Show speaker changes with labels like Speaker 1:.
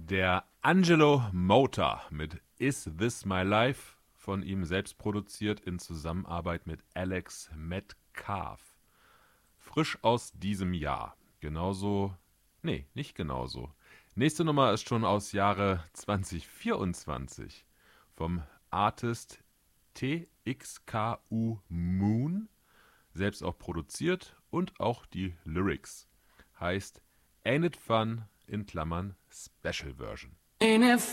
Speaker 1: Der Angelo Motor mit Is This My Life, von ihm selbst produziert in Zusammenarbeit mit Alex Metcalf. Frisch aus diesem Jahr. Genauso, nee, nicht genauso. Nächste Nummer ist schon aus Jahre 2024 vom Artist TXKU Moon, selbst auch produziert und auch die Lyrics. Heißt Ain't It Fun in Klammern Special Version.
Speaker 2: Ain't it